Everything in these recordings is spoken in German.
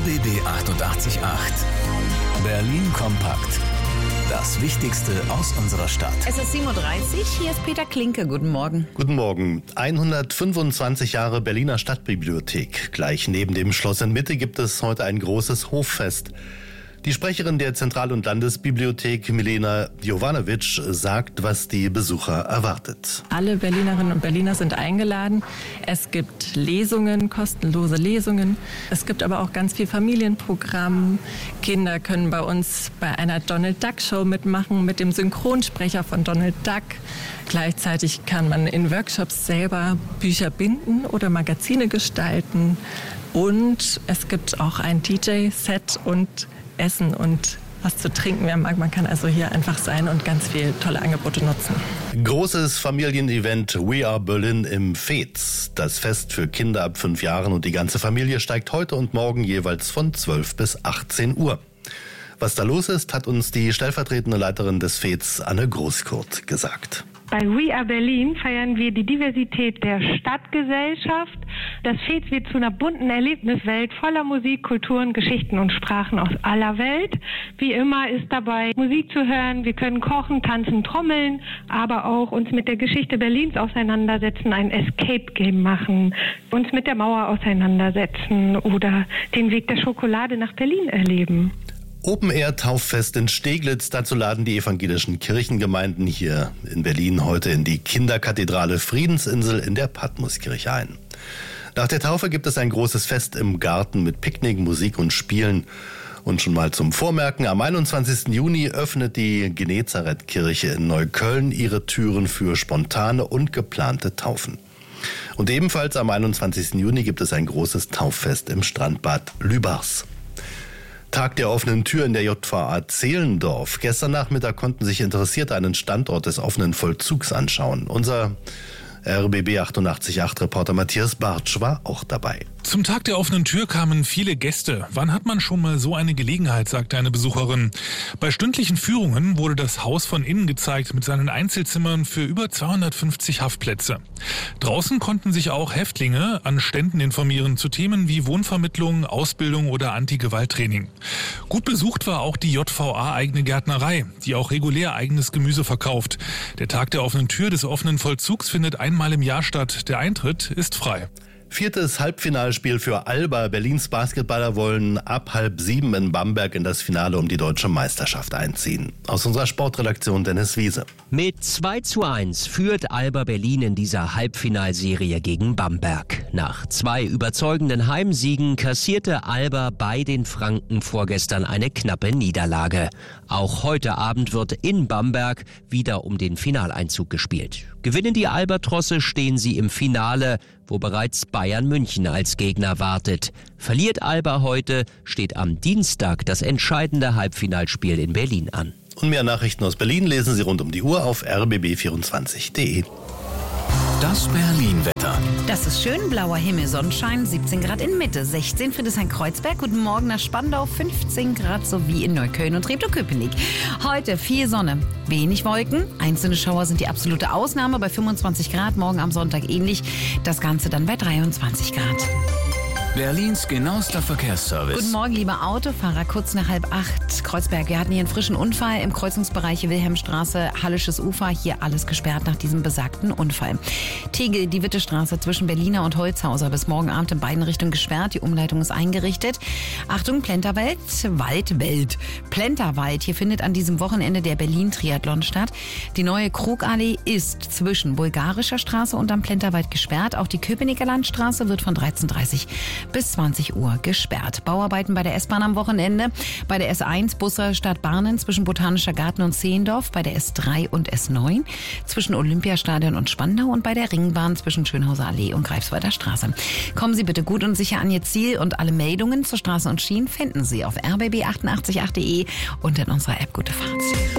RBB 888. Berlin kompakt. Das Wichtigste aus unserer Stadt. Es ist 7.30 Uhr, hier ist Peter Klinke. Guten Morgen. Guten Morgen. 125 Jahre Berliner Stadtbibliothek. Gleich neben dem Schloss in Mitte gibt es heute ein großes Hoffest. Die Sprecherin der Zentral- und Landesbibliothek, Milena Jovanovic, sagt, was die Besucher erwartet. Alle Berlinerinnen und Berliner sind eingeladen. Es gibt Lesungen, kostenlose Lesungen. Es gibt aber auch ganz viel Familienprogramm. Kinder können bei uns bei einer Donald Duck Show mitmachen mit dem Synchronsprecher von Donald Duck. Gleichzeitig kann man in Workshops selber Bücher binden oder Magazine gestalten. Und es gibt auch ein DJ-Set und Essen und was zu trinken, wer mag. Man kann also hier einfach sein und ganz viele tolle Angebote nutzen. Großes Familienevent We Are Berlin im Fez. Das Fest für Kinder ab 5 Jahren und die ganze Familie steigt heute und morgen jeweils von 12 bis 18 Uhr. Was da los ist, hat uns die stellvertretende Leiterin des Fez, Anne Großkurt, gesagt. Bei We Are Berlin feiern wir die Diversität der Stadtgesellschaft. Das Fez wird zu einer bunten Erlebniswelt voller Musik, Kulturen, Geschichten und Sprachen aus aller Welt. Wie immer ist dabei Musik zu hören. Wir können kochen, tanzen, trommeln, aber auch uns mit der Geschichte Berlins auseinandersetzen, ein Escape-Game machen, uns mit der Mauer auseinandersetzen oder den Weg der Schokolade nach Berlin erleben. Open-Air-Tauffest in Steglitz. Dazu laden die evangelischen Kirchengemeinden hier in Berlin heute in die Kinderkathedrale Friedensinsel in der Patmoskirche ein. Nach der Taufe gibt es ein großes Fest im Garten mit Picknick, Musik und Spielen. Und schon mal zum Vormerken, am 21. Juni öffnet die Genezareth-Kirche in Neukölln ihre Türen für spontane und geplante Taufen. Und ebenfalls am 21. Juni gibt es ein großes Tauffest im Strandbad Lübars. Tag der offenen Tür in der JVA Zehlendorf. Gestern Nachmittag konnten sich Interessierte einen Standort des offenen Vollzugs anschauen. Unser RBB 888 Reporter Matthias Bartsch war auch dabei. Zum Tag der offenen Tür kamen viele Gäste. Wann hat man schon mal so eine Gelegenheit, sagte eine Besucherin. Bei stündlichen Führungen wurde das Haus von innen gezeigt mit seinen Einzelzimmern für über 250 Haftplätze. Draußen konnten sich auch Häftlinge an Ständen informieren zu Themen wie Wohnvermittlung, Ausbildung oder Anti-Gewalt-Training. Gut besucht war auch die JVA-eigene Gärtnerei, die auch regulär eigenes Gemüse verkauft. Der Tag der offenen Tür des offenen Vollzugs findet einmal im Jahr statt. Der Eintritt ist frei. 4. Halbfinalspiel für Alba. Berlins Basketballer wollen ab 6:30 in Bamberg in das Finale um die deutsche Meisterschaft einziehen. Aus unserer Sportredaktion Dennis Wiese. Mit 2:1 führt Alba Berlin in dieser Halbfinalserie gegen Bamberg. Nach 2 überzeugenden Heimsiegen kassierte Alba bei den Franken vorgestern eine knappe Niederlage. Auch heute Abend wird in Bamberg wieder um den Finaleinzug gespielt. Gewinnen die Albatrosse, stehen sie im Finale, wo bereits Bayern München als Gegner wartet. Verliert Alba heute, steht am Dienstag das entscheidende Halbfinalspiel in Berlin an. Und mehr Nachrichten aus Berlin lesen Sie rund um die Uhr auf rbb24.de. Das Berlin-Wetter. Das ist schön, blauer Himmel, Sonnenschein, 17 Grad in Mitte, 16 Friedrichshain-Kreuzberg. Guten Morgen nach Spandau, 15 Grad sowie in Neukölln und Treptow-Köpenick. Heute viel Sonne, wenig Wolken. Einzelne Schauer sind die absolute Ausnahme bei 25 Grad. Morgen am Sonntag ähnlich. Das Ganze dann bei 23 Grad. Berlins genauester Verkehrsservice. Guten Morgen, liebe Autofahrer. Kurz nach 7:30 Kreuzberg. Wir hatten hier einen frischen Unfall im Kreuzungsbereich Wilhelmstraße, Hallisches Ufer. Hier alles gesperrt nach diesem besagten Unfall. Tegel, die Wittestraße zwischen Berliner und Holzhauser bis morgen Abend in beiden Richtungen gesperrt. Die Umleitung ist eingerichtet. Achtung, Plenterwald, Plenterwald. Hier findet an diesem Wochenende der Berlin-Triathlon statt. Die neue Krugallee ist zwischen Bulgarischer Straße und am Plenterwald gesperrt. Auch die Köpenicker Landstraße wird von 13:30 bis 20 Uhr gesperrt. Bauarbeiten bei der S-Bahn am Wochenende. Bei der S1 Busse Stadt Barnen zwischen Botanischer Garten und Zehlendorf. Bei der S3 und S9 zwischen Olympiastadion und Spandau. Und bei der Ringbahn zwischen Schönhauser Allee und Greifswalder Straße. Kommen Sie bitte gut und sicher an Ihr Ziel. Und alle Meldungen zur Straße und Schienen finden Sie auf rbb888.de und in unserer App Gute Fahrt.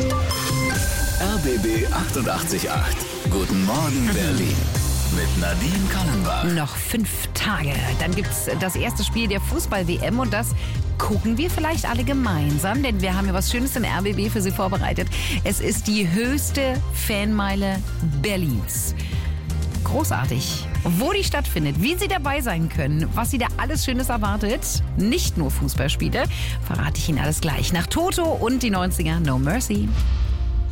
RBB 888. Guten Morgen Berlin. Mit Nadine Kallenbach. Noch 5 Tage. Dann gibt's das erste Spiel der Fußball-WM und das gucken wir vielleicht alle gemeinsam, denn wir haben ja was Schönes in RBB für Sie vorbereitet. Es ist die höchste Fanmeile Berlins. Großartig. Wo die stattfindet, wie Sie dabei sein können, was Sie da alles Schönes erwartet, nicht nur Fußballspiele, verrate ich Ihnen alles gleich nach Toto und die 90er No Mercy.